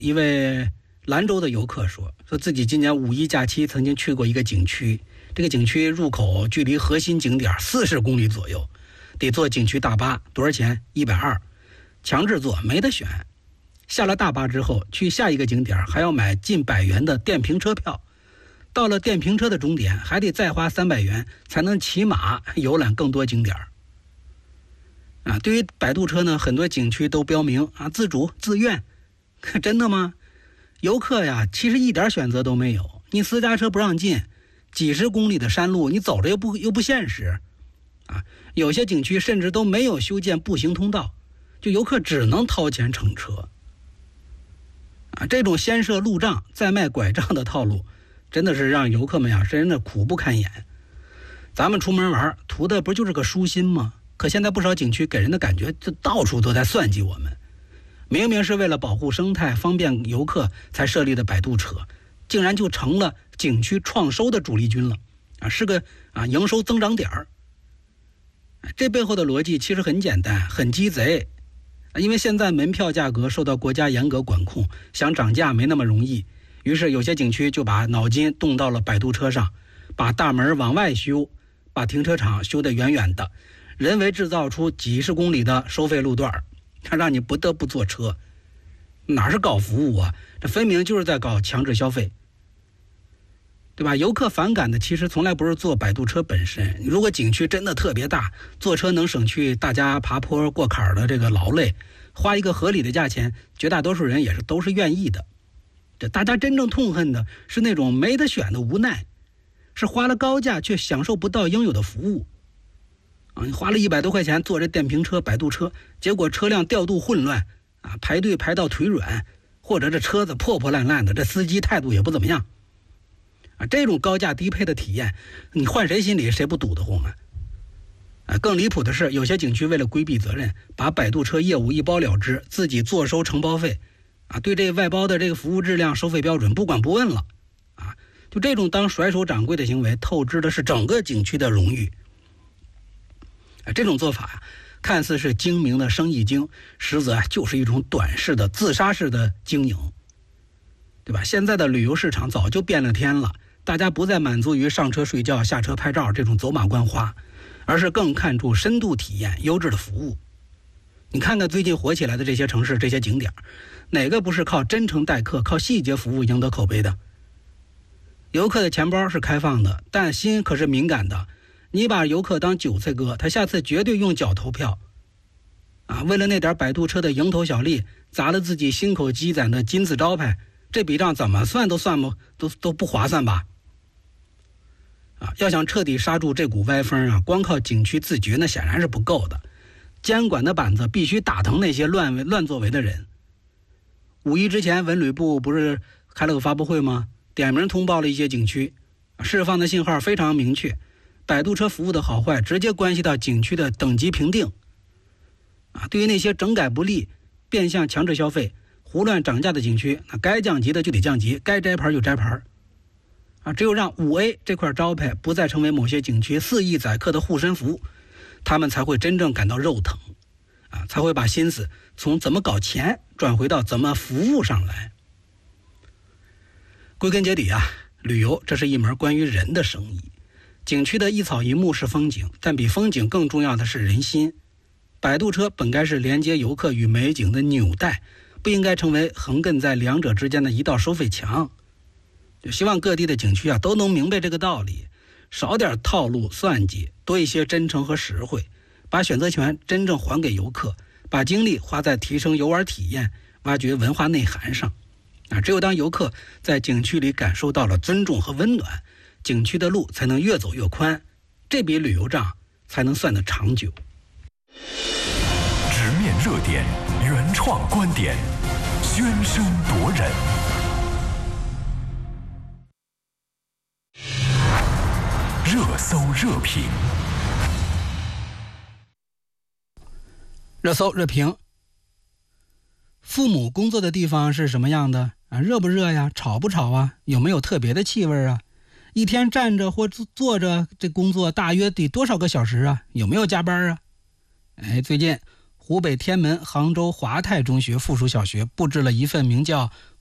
一位兰州的游客说自己今年五一假期曾经去过一个景区，这个景区入口距离核心景点40公里左右，得坐景区大巴，多少钱？120，强制坐，没得选。下了大巴之后，去下一个景点还要买近100元的电瓶车票，到了电瓶车的终点还得再花300元才能骑马游览更多景点。对于摆渡车呢，很多景区都标明自主自愿，真的吗？游客呀，其实一点选择都没有。你私家车不让进，几十公里的山路你走着又不现实有些景区甚至都没有修建步行通道，就游客只能掏钱乘车这种先设路障再卖拐杖的套路，真的是让游客们真的苦不堪言。咱们出门玩图的不就是个舒心吗？可现在不少景区给人的感觉就到处都在算计我们，明明是为了保护生态方便游客才设立的摆渡车，竟然就成了景区创收的主力军了是个营收增长点。这背后的逻辑其实很简单，很鸡贼。因为现在门票价格受到国家严格管控，想涨价没那么容易，于是有些景区就把脑筋动到了摆渡车上，把大门往外修，把停车场修得远远的，人为制造出几十公里的收费路段，让你不得不坐车。哪是搞服务这分明就是在搞强制消费，对吧？游客反感的其实从来不是坐摆渡车本身，如果景区真的特别大，坐车能省去大家爬坡过坎的这个劳累，花一个合理的价钱，绝大多数人都是愿意的。大家真正痛恨的是那种没得选的无奈，是花了高价却享受不到应有的服务你花了100多块钱坐这电瓶车摆渡车，结果车辆调度混乱排队排到腿软，或者这车子破破烂烂的，这司机态度也不怎么样这种高价低配的体验，你换谁心里谁不堵得慌更离谱的是，有些景区为了规避责任，把摆渡车业务一包了之，自己坐收承包费对这外包的这个服务质量收费标准不管不问了就这种当甩手掌柜的行为，透支的是整个景区的荣誉这种做法看似是精明的生意经，实则就是一种短视的自杀式的经营，对吧？现在的旅游市场早就变了天了，大家不再满足于上车睡觉下车拍照这种走马观花，而是更看重深度体验优质的服务。你看看最近火起来的这些城市这些景点，哪个不是靠真诚待客靠细节服务赢得口碑的？游客的钱包是开放的，但心可是敏感的，你把游客当韭菜割，他下次绝对用脚投票为了那点摆渡车的蝇头小利，砸了自己心口积攒的金字招牌，这笔账怎么算都不划算吧要想彻底刹住这股歪风光靠景区自觉那显然是不够的，监管的板子必须打疼那些乱作为的人。五一之前文旅部不是开了个发布会吗？点名通报了一些景区，释放的信号非常明确，摆渡车服务的好坏直接关系到景区的等级评定对于那些整改不力、变相强制消费、胡乱涨价的景区，那该降级的就得降级，该摘牌就摘牌只有让5A 这块招牌不再成为某些景区肆意宰客的护身符，他们才会真正感到肉疼才会把心思从怎么搞钱转回到怎么服务上来。归根结底旅游这是一门关于人的生意，景区的一草一木是风景，但比风景更重要的是人心。摆渡车本该是连接游客与美景的纽带，不应该成为横亘在两者之间的一道收费墙。就希望各地的景区都能明白这个道理，少点套路算计，多一些真诚和实惠，把选择权真正还给游客，把精力花在提升游玩体验、挖掘文化内涵上只有当游客在景区里感受到了尊重和温暖，景区的路才能越走越宽，这笔旅游账才能算得长久。 直面热点，原创观点，喧声夺人。热搜热评， 热搜热评。父母工作的地方是什么样的热不热呀？吵不吵啊？有没有特别的气味啊？一天站着或坐着这工作大约得多少个小时啊？有没有加班啊？最近湖北天门杭州华泰中学附属小学布置了一份名叫